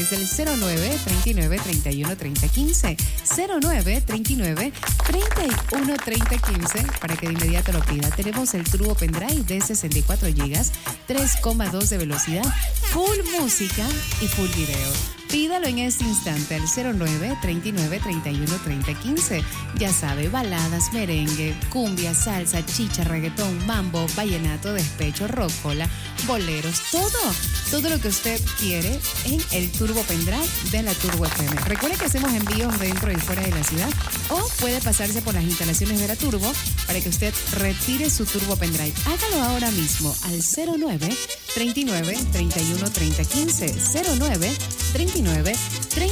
través del 09 39 31 30 15. 09 39 31 30 15 para que de inmediato lo pida. Tenemos el Turbo Pendrive de 64 GB, 3,2 de velocidad, full música y full video. Pídalo en este instante al 09 39 31 30 15. Ya sabe, baladas, merengue, cumbia, salsa, chicha, reggaetón, mambo, vallenato, despecho, rocola, boleros, todo lo que usted quiere en el Turbo Pendrive de la Turbo FM. Recuerde que hacemos envíos dentro y fuera de la ciudad, o puede pasarse por las instalaciones de la Turbo para que usted retire su Turbo Pendrive. Hágalo ahora mismo al 09 39 31 30 15. 09 39 30